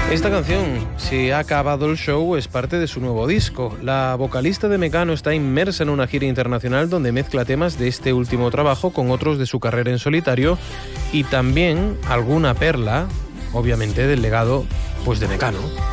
Esta canción, Se ha acabado el show, es parte de su nuevo disco. La vocalista de Mecano está inmersa en una gira internacional donde mezcla temas de este último trabajo con otros de su carrera en solitario y también alguna perla, obviamente, del legado pues de Mecano.